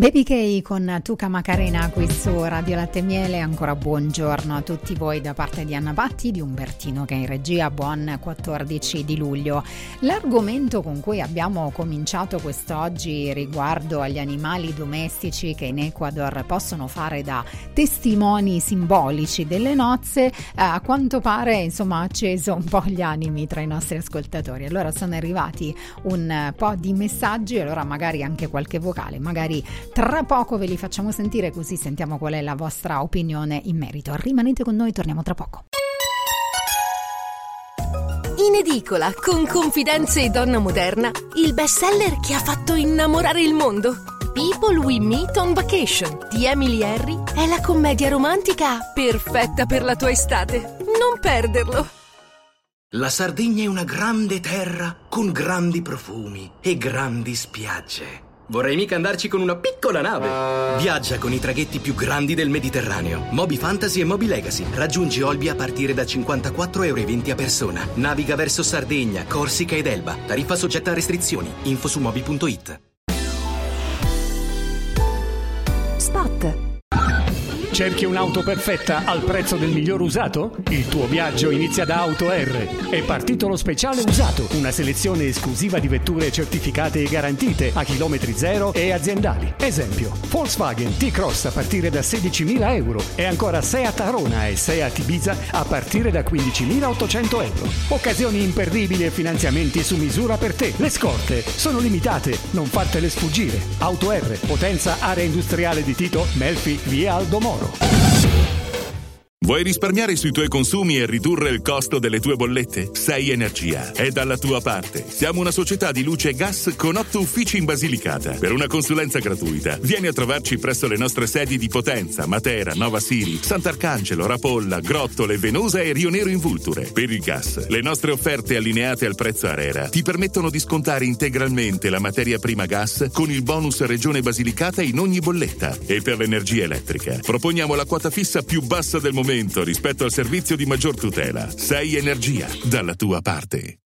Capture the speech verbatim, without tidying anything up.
Baby K con Tuca Macarena qui su Radio Latte e Miele. Ancora buongiorno a tutti voi da parte di Anna Patti, di Umbertino che è in regia. Buon quattordici di luglio. L'argomento con cui abbiamo cominciato quest'oggi riguardo agli animali domestici che in Ecuador possono fare da testimoni simbolici delle nozze, a quanto pare insomma ha acceso un po' gli animi tra i nostri ascoltatori. Allora sono arrivati un po' di messaggi, allora magari anche qualche vocale, magari tra poco ve li facciamo sentire, così sentiamo qual è la vostra opinione in merito. Rimanete con noi, torniamo tra poco. In edicola, con Confidenze e Donna Moderna, il bestseller che ha fatto innamorare il mondo. People We Meet on Vacation di Emily Henry è la commedia romantica perfetta per la tua estate. Non perderlo! La Sardegna è una grande terra con grandi profumi e grandi spiagge. Vorrei mica andarci con una piccola nave. Viaggia con i traghetti più grandi del Mediterraneo. Moby Fantasy e Moby Legacy. Raggiungi Olbia a partire da cinquantaquattro euro e venti a persona. Naviga verso Sardegna, Corsica ed Elba. Tariffa soggetta a restrizioni. Info su moby punto it. Spot. Cerchi un'auto perfetta al prezzo del miglior usato? Il tuo viaggio inizia da Auto R. È partito lo speciale usato, una selezione esclusiva di vetture certificate e garantite a chilometri zero e aziendali. Esempio, Volkswagen T-Cross a partire da sedicimila euro e ancora Seat Arona e Seat Ibiza a partire da quindicimilaottocento euro. Occasioni imperdibili e finanziamenti su misura per te. Le scorte sono limitate, non fartele sfuggire. Auto R, Potenza, area industriale di Tito, Melfi, via Aldo Moro. Vuoi risparmiare sui tuoi consumi e ridurre il costo delle tue bollette? Sei Energia è dalla tua parte. Siamo una società di luce e gas con otto uffici in Basilicata. Per una consulenza gratuita, vieni a trovarci presso le nostre sedi di Potenza, Matera, Nova Siri, Sant'Arcangelo, Rapolla, Grottole, Venosa e Rio Nero in Vulture. Per il gas, le nostre offerte allineate al prezzo ARERA ti permettono di scontare integralmente la materia prima gas con il bonus Regione Basilicata in ogni bolletta. E per l'energia elettrica, proponiamo la quota fissa più bassa del momento rispetto al servizio di maggior tutela. Sei Energia, dalla tua parte.